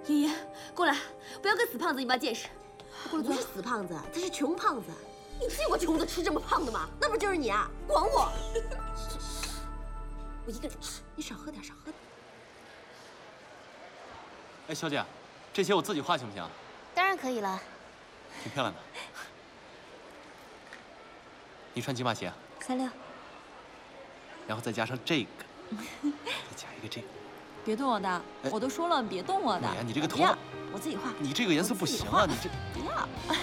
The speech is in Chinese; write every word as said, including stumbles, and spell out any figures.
妍妍，过来，不要跟死胖子一般见识。 过来，不是死胖子，他是穷胖子。你见过穷的吃这么胖的吗？那不就是你啊？管我！我一个人吃，你少喝点，少喝点。 哎，小姐，这鞋我自己画行不行？ 当然可以了。 挺漂亮的。你穿几码鞋？ 三六。 然后再加上这个，再加一个这个。 别动我的，我都说了别动我的。 美呀，你这个头发，我自己画。 你这个颜色不行啊，你这。 不要。